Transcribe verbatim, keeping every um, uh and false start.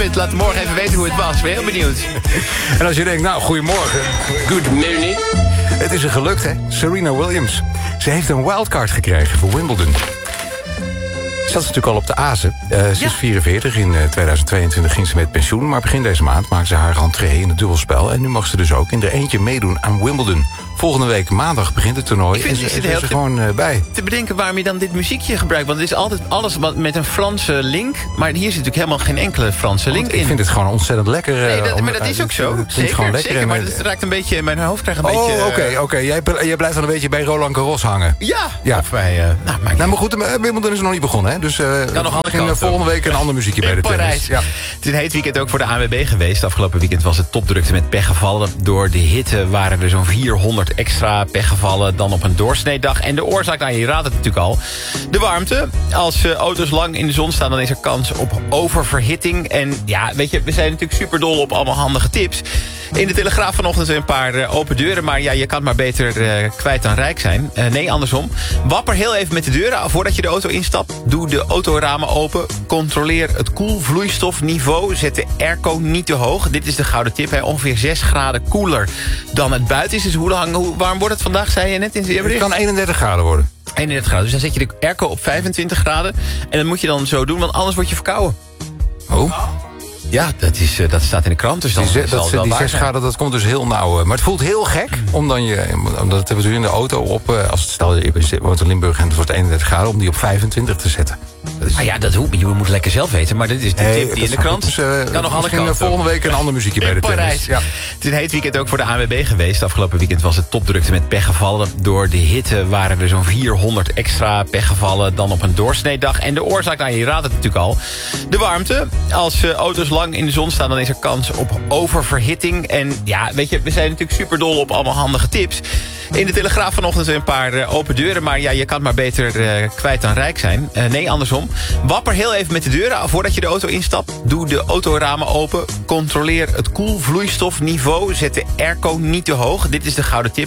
Laat morgen even weten hoe het was. Ik ben heel benieuwd. En als je denkt, nou, goedemorgen. Good morning. Het is er gelukt, hè? Serena Williams. Ze heeft een wildcard gekregen voor Wimbledon. Ze zat natuurlijk al op de azen. Uh, ze Ja. is vierenveertig. In uh, tweeduizend tweeëntwintig ging ze met pensioen. Maar begin deze maand maakte ze haar rentree in het dubbelspel. En nu mag ze dus ook in er eentje meedoen aan Wimbledon. Volgende week maandag begint het toernooi. Ik vind- en ik ze zit is heel er te- gewoon uh, bij. Te bedenken waarom je dan dit muziekje gebruikt. Want het is altijd alles wat met een Franse link. Maar hier zit natuurlijk helemaal geen enkele Franse link Want in. ik vind het gewoon ontzettend lekker. uh, Nee, dat, om- maar dat uh, is ook het- zo. het klinkt Zeker, gewoon lekker. zeker. en, Maar uh, het raakt een beetje... Mijn hoofd krijgt een Oh, beetje... oké, uh, oké. Jij, jij blijft dan een beetje bij Roland Garros hangen. Ja, Ja. of bij... Uh, nou, maakt Nou, maar goed, uh, Wimbledon is nog niet begonnen, hè? Dus uh, nog andere misschien, kant uh, op. volgende week een ander muziekje bij in de tennis. Parijs. Ja. Het is een heet weekend ook voor de A N W B geweest. Afgelopen weekend was het topdrukte met pechgevallen. Door de hitte waren er zo'n vierhonderd extra pechgevallen dan op een doorsneedag. En de oorzaak, nou je raadt het natuurlijk al, de warmte. Als uh, auto's lang in de zon staan, dan is er kans op oververhitting. En ja, weet je, we zijn natuurlijk super dol op allemaal handige tips. In de Telegraaf vanochtend een paar uh, open deuren. Maar ja, je kan maar beter uh, kwijt dan rijk zijn. Uh, nee, andersom. Wapper heel even met de deuren voordat je de auto instapt. Doe de autoramen open. Controleer het koelvloeistofniveau. Zet de airco niet te hoog. Dit is de gouden tip. Hè. Ongeveer zes graden koeler dan het buiten is. Dus hoe, lang, hoe warm wordt het vandaag, zei je net in je Het bericht? kan eenendertig graden worden. eenendertig graden. Dus dan zet je de airco op vijfentwintig graden. En dat moet je dan zo doen, want anders word je verkouden. Oh. Ja, dat, is, uh, dat staat in de krant. Dus dan Die, ze- zal dat, het wel die waar zes zijn. graden, dat komt dus heel nauw. uh, Maar het voelt heel gek, om dan je, omdat het hebben we in de auto op, uh, als het stel je woont in Limburg en het wordt eenendertig graden, om die op vijfentwintig te zetten. Dat is, Ah ja, dat hoeft. Je moet lekker zelf weten. Maar dit is de Nee, tip dat die in de snap ik. krant. Dus, uh, kan nog alle misschien, kanten. uh, volgende week een ander muziekje bij In de tennis. Parijs. Ja. Het is een heet weekend ook voor de A N W B geweest. Afgelopen weekend was het topdrukte met pechgevallen. Door de hitte waren er zo'n vierhonderd extra pechgevallen dan op een doorsneedag. En de oorzaak, nou je raadt het natuurlijk al, de warmte. Als uh, auto's lang in de zon staan, dan is er kans op oververhitting. En ja, weet je, we zijn natuurlijk super dol op allemaal handige tips. In de Telegraaf vanochtend een paar uh, open deuren. Maar ja, je kan maar beter uh, kwijt dan rijk zijn. Uh, nee, andersom. Wapper heel even met de deuren voordat je de auto instapt. Doe de autoramen open. Controleer het koelvloeistofniveau. Zet de airco niet te hoog. Dit is de gouden tip.